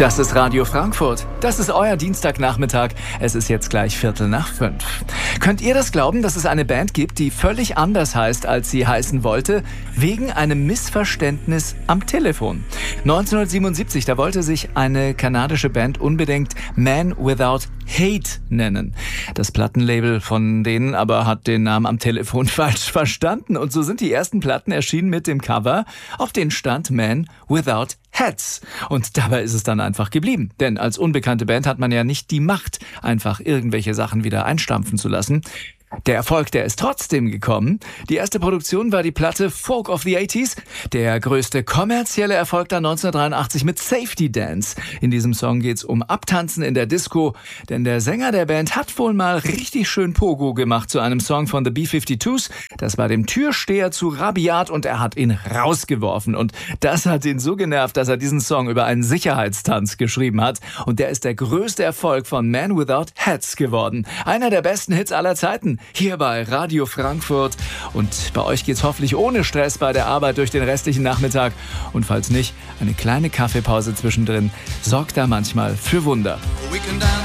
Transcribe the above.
Das ist Radio Frankfurt. Das ist euer Dienstagnachmittag. Es ist jetzt gleich 4:45. Könnt ihr das glauben, dass es eine Band gibt, die völlig anders heißt, als sie heißen wollte, wegen einem Missverständnis am Telefon? 1977, da wollte sich eine kanadische Band unbedingt Man Without Hate nennen. Das Plattenlabel von denen aber hat den Namen am Telefon falsch verstanden. Und so sind die ersten Platten erschienen mit dem Cover, auf den stand Man Without Hats. Und dabei ist es dann einfach geblieben. Denn als unbekannte Band hat man ja nicht die Macht, einfach irgendwelche Sachen wieder einstampfen zu lassen. Der Erfolg, der ist trotzdem gekommen. Die erste Produktion war die Platte Folk of the 80s. Der größte kommerzielle Erfolg dann 1983 mit Safety Dance. In diesem Song geht's um Abtanzen in der Disco. Denn der Sänger der Band hat wohl mal richtig schön Pogo gemacht zu einem Song von The B-52s. Das war dem Türsteher zu rabiat und er hat ihn rausgeworfen. Und das hat ihn so genervt, dass er diesen Song über einen Sicherheitstanz geschrieben hat. Und der ist der größte Erfolg von Man Without Hats geworden. Einer der besten Hits aller Zeiten. Hier bei Radio Frankfurt. Und bei euch geht's hoffentlich ohne Stress bei der Arbeit durch den restlichen Nachmittag. Und falls nicht, eine kleine Kaffeepause zwischendrin sorgt da manchmal für Wunder.